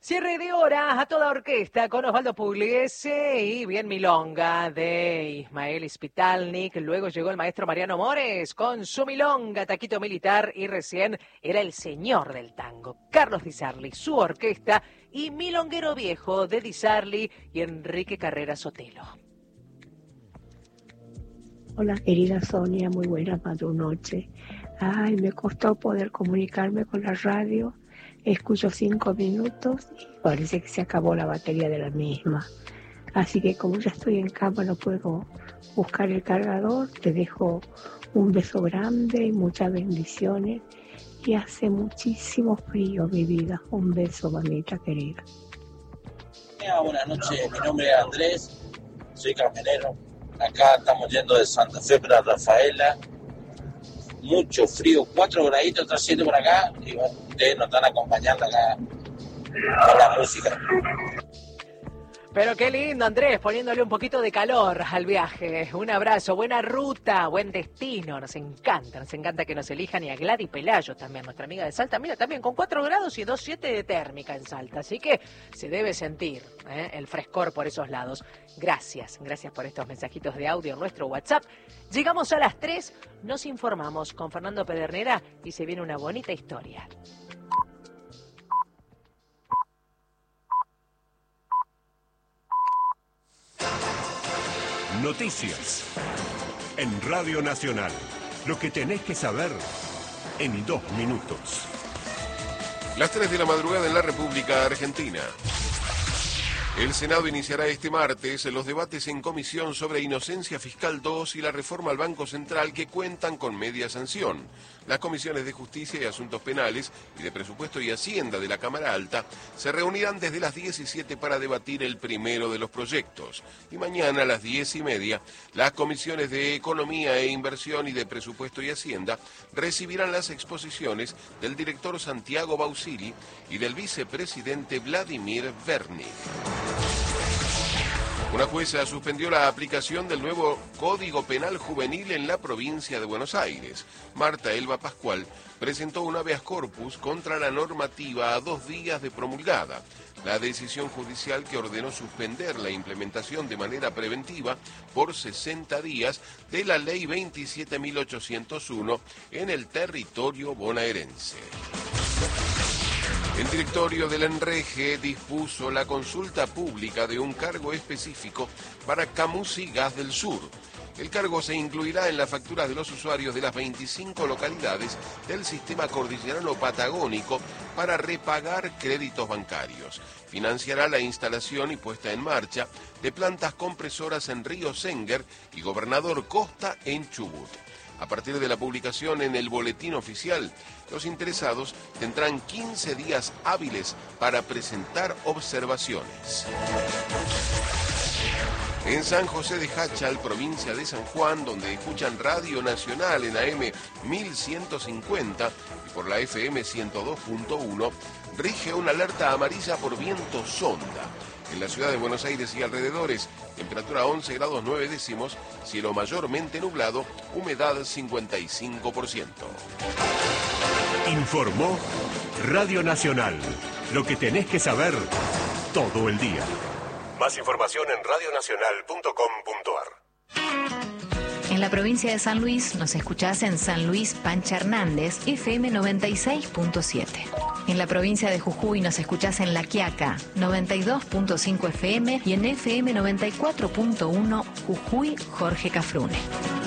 Cierre de hora a toda orquesta con Osvaldo Pugliese y bien milonga de Ismael Spitalnik. Luego llegó el maestro Mariano Mores con su milonga, taquito militar, y recién era el señor del tango, Carlos Di Sarli, su orquesta y Milonguero Viejo de Di Sarli y Enrique Carrera Sotelo. Hola querida Sonia, muy buena noche. Ay, me costó poder comunicarme con la radio. Escucho 5 minutos y parece que se acabó la batería de la misma. Así que como ya estoy en cama no puedo buscar el cargador. Te dejo un beso grande y muchas bendiciones. Y hace muchísimo frío, mi vida. Un beso, mamita querida. Buenas noches, mi nombre es Andrés, soy camionero. Acá estamos yendo de Santa Fe para Rafaela. Mucho frío, 4 graditos está haciendo por acá y bueno, ustedes nos están acompañando acá con la música. Pero qué lindo, Andrés, poniéndole un poquito de calor al viaje. Un abrazo, buena ruta, buen destino. Nos encanta que nos elijan, y a Gladys Pelayo también, nuestra amiga de Salta. Mira, también con 4 grados y 2,7 de térmica en Salta. Así que se debe sentir el frescor por esos lados. Gracias por estos mensajitos de audio en nuestro WhatsApp. Llegamos a las 3, nos informamos con Fernando Pedernera y se viene una bonita historia. Noticias en Radio Nacional. Lo que tenés que saber en 2 minutos. Las 3 de la madrugada en la República Argentina. El Senado iniciará este martes los debates en comisión sobre Inocencia Fiscal 2 y la reforma al Banco Central, que cuentan con media sanción. Las comisiones de Justicia y Asuntos Penales y de Presupuesto y Hacienda de la Cámara Alta se reunirán desde las 17 para debatir el primero de los proyectos. Y mañana a las 10:30, las comisiones de Economía e Inversión y de Presupuesto y Hacienda recibirán las exposiciones del director Santiago Bausili y del vicepresidente Vladimir Vernik. Una jueza suspendió la aplicación del nuevo Código Penal Juvenil en la provincia de Buenos Aires. Marta Elba Pascual presentó un habeas corpus contra la normativa a 2 días de promulgada. La decisión judicial que ordenó suspender la implementación de manera preventiva por 60 días de la Ley 27.801 en el territorio bonaerense. El directorio del ENREGE dispuso la consulta pública de un cargo específico para Camusi Gas del Sur. El cargo se incluirá en las facturas de los usuarios de las 25 localidades del sistema cordillerano patagónico para repagar créditos bancarios. Financiará la instalación y puesta en marcha de plantas compresoras en Río Senguer y Gobernador Costa en Chubut. A partir de la publicación en el boletín oficial, los interesados tendrán 15 días hábiles para presentar observaciones. En San José de Jáchal, provincia de San Juan, donde escuchan Radio Nacional en AM 1150 y por la FM 102.1, rige una alerta amarilla por viento sonda. En la ciudad de Buenos Aires y alrededores, temperatura 11 grados 9 décimos, cielo mayormente nublado, humedad 55%. Informó Radio Nacional. Lo que tenés que saber todo el día. Más información en radionacional.com.ar. En la provincia de San Luis nos escuchás en San Luis Pancha Hernández, FM 96.7. En la provincia de Jujuy nos escuchás en La Quiaca, 92.5 FM y en FM 94.1 Jujuy Jorge Cafrune.